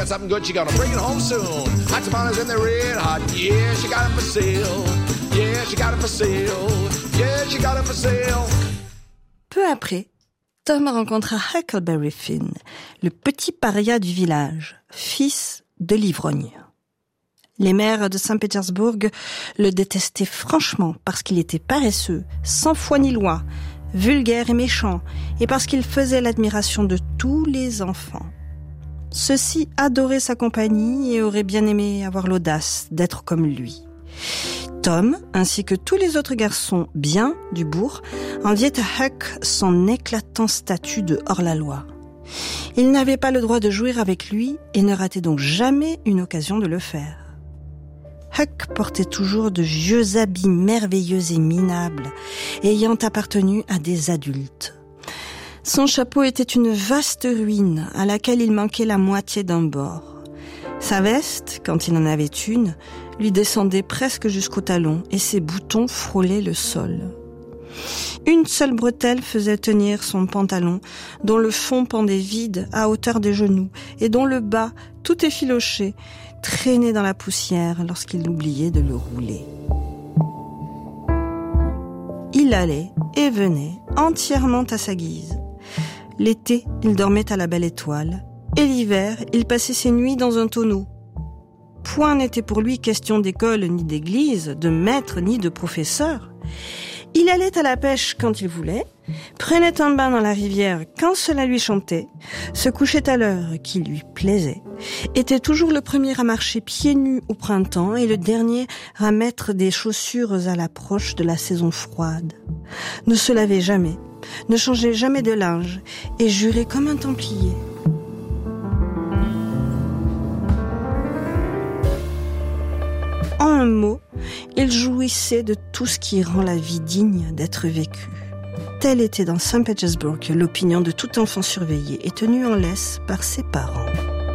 got something good, she gonna bring it home soon. Lots of bananas in the red hot, yeah, she got it for sale. Yeah, she got it for sale. Yeah, she got it for sale. Peu après, Tom rencontra Huckleberry Finn, le petit paria du village, fils de l'ivrogne. Les mères de Saint-Pétersbourg le détestaient franchement parce qu'il était paresseux, sans foi ni loi, vulgaire et méchant, et parce qu'il faisait l'admiration de tous les enfants. Ceux-ci adoraient sa compagnie et auraient bien aimé avoir l'audace d'être comme lui. Tom, ainsi que tous les autres garçons bien du bourg, enviaient à Huck son éclatant statut de hors-la-loi. Ils n'avaient pas le droit de jouer avec lui et ne rataient donc jamais une occasion de le faire. Huck portait toujours de vieux habits merveilleux et minables, ayant appartenu à des adultes. Son chapeau était une vaste ruine à laquelle il manquait la moitié d'un bord. Sa veste, quand il en avait une, lui descendait presque jusqu'au talon et ses boutons frôlaient le sol. Une seule bretelle faisait tenir son pantalon, dont le fond pendait vide à hauteur des genoux et dont le bas, tout effiloché, traînait dans la poussière lorsqu'il oubliait de le rouler. Il allait et venait entièrement à sa guise. L'été, il dormait à la belle étoile, et l'hiver, il passait ses nuits dans un tonneau. Point n'était pour lui question d'école ni d'église, de maître ni de professeur. Il allait à la pêche quand il voulait, prenait un bain dans la rivière quand cela lui chantait, se couchait à l'heure qui lui plaisait, était toujours le premier à marcher pieds nus au printemps et le dernier à mettre des chaussures à l'approche de la saison froide. Ne se lavait jamais, ne changeait jamais de linge et jurait comme un templier. En un mot, il jouissait de tout ce qui rend la vie digne d'être vécue. Telle était dans Saint-Pétersbourg l'opinion de tout enfant surveillé et tenu en laisse par ses parents.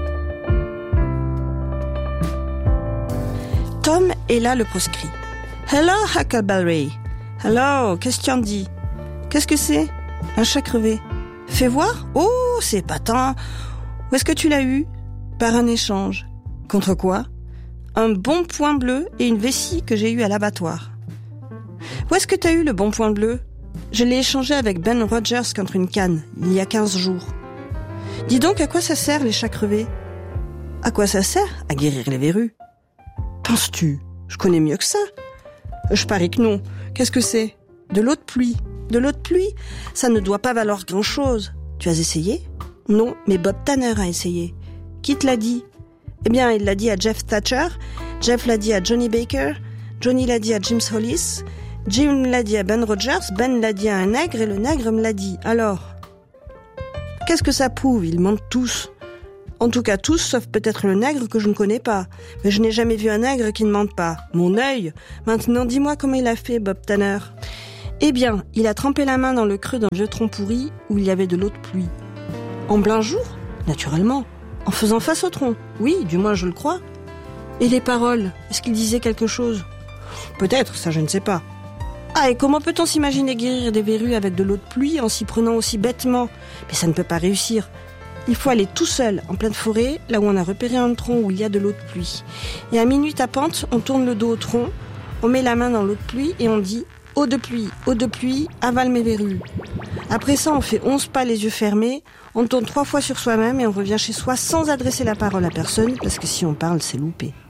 Tom est là le proscrit. « Hello, Huckleberry. Hello, qu'est-ce que tu en dis? Qu'est-ce que c'est? Un chat crevé. Fais voir? Oh, c'est épatant. Où est-ce que tu l'as eu? Par un échange. Contre quoi? Un bon point bleu et une vessie que j'ai eue à l'abattoir. Où est-ce que t'as eu le bon point bleu? Je l'ai échangé avec Ben Rogers contre une canne, il y a 15 jours. Dis donc, à quoi ça sert les chats crevés? À quoi ça sert? À guérir les verrues. Penses-tu? Je connais mieux que ça. Je parie que non. Qu'est-ce que c'est? De l'eau de pluie. De l'eau de pluie? Ça ne doit pas valoir grand-chose. Tu as essayé? Non, mais Bob Tanner a essayé. Qui te l'a dit? Eh bien, il l'a dit à Jeff Thatcher, Jeff l'a dit à Johnny Baker, Johnny l'a dit à Jim Hollis, Jim l'a dit à Ben Rogers, Ben l'a dit à un nègre et le nègre me l'a dit. Alors, qu'est-ce que ça prouve? Ils mentent tous. En tout cas tous, sauf peut-être le nègre que je ne connais pas. Mais je n'ai jamais vu un nègre qui ne mente pas. Mon œil. Maintenant, dis-moi comment il a fait, Bob Tanner. Eh bien, il a trempé la main dans le creux d'un vieux tronc pourri où il y avait de l'eau de pluie. En plein jour? Naturellement. En faisant face au tronc. Oui, du moins je le crois. Et les paroles, est-ce qu'il disait quelque chose? Peut-être, ça je ne sais pas. Ah, et comment peut-on s'imaginer guérir des verrues avec de l'eau de pluie en s'y prenant aussi bêtement? Mais ça ne peut pas réussir. Il faut aller tout seul, en pleine forêt, là où on a repéré un tronc où il y a de l'eau de pluie. Et à minuit tapante, on tourne le dos au tronc, on met la main dans l'eau de pluie et on dit « Eau de pluie, avale mes verrues ». Après ça, on fait 11 pas les yeux fermés, on tourne 3 fois sur soi-même et on revient chez soi sans adresser la parole à personne, parce que si on parle, c'est loupé.